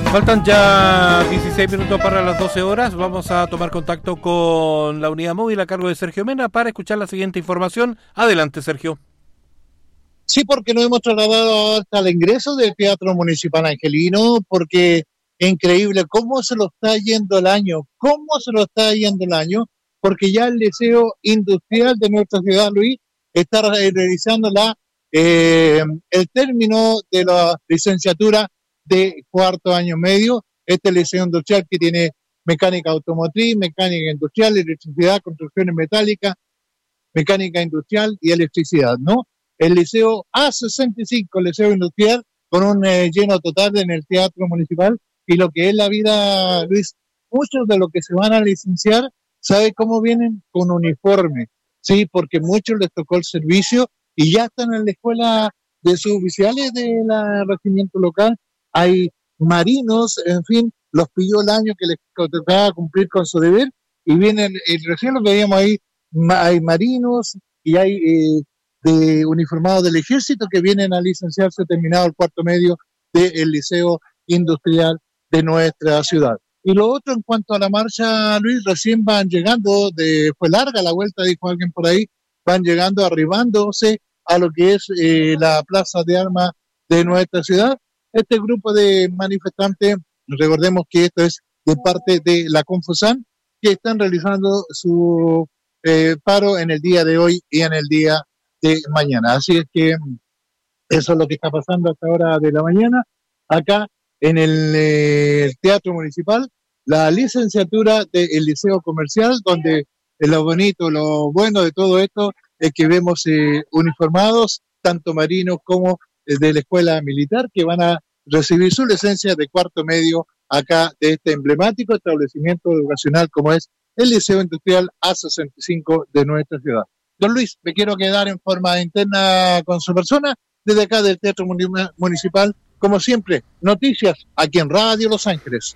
Faltan ya 16 minutos para las 12 horas. Vamos a tomar contacto con la unidad móvil a cargo de Sergio Mena para escuchar la siguiente información. Adelante, Sergio. Sí, porque nos hemos trasladado hasta el ingreso del Teatro Municipal Angelino, porque es increíble cómo se lo está yendo el año, porque ya el Liceo Industrial de nuestra ciudad, Luis, está realizando el término de la licenciatura de cuarto año medio. Este Liceo Industrial que tiene mecánica automotriz, mecánica industrial, electricidad, construcciones metálicas, mecánica industrial y electricidad, ¿no? El Liceo A65, Liceo Industrial, con un lleno total en el Teatro Municipal. Y lo que es la vida, Luis, muchos de los que se van a licenciar, ¿sabe cómo vienen? Con uniforme, ¿sí? Porque muchos les tocó el servicio y ya están en la escuela de suboficiales del regimiento local. Hay marinos, en fin, los pilló el año que les tocaba cumplir con su deber y vienen, recién lo veíamos ahí, hay marinos y hay de uniformados del ejército que vienen a licenciarse terminado el cuarto medio del Liceo Industrial de nuestra ciudad. Y lo otro en cuanto a la marcha, Luis, recién van llegando, fue larga la vuelta, dijo alguien por ahí, van llegando, arribándose a lo que es la plaza de armas de nuestra ciudad. Este grupo de manifestantes, recordemos que esto es de parte de la Confusan, que están realizando su paro en el día de hoy y en el día de mañana. Así es que eso es lo que está pasando hasta hora de la mañana acá en el Teatro Municipal, la licenciatura del Liceo Comercial, donde lo bonito, lo bueno de todo esto es que vemos uniformados, tanto marinos como de la Escuela Militar, que van a recibir su licencia de cuarto medio acá de este emblemático establecimiento educacional como es el Liceo Industrial A65 de nuestra ciudad. Don Luis, me quiero quedar en forma interna con su persona desde acá del Teatro Municipal. Como siempre, noticias aquí en Radio Los Ángeles.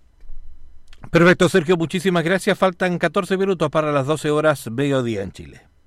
Perfecto, Sergio, muchísimas gracias. Faltan 14 minutos para las 12 horas mediodía en Chile.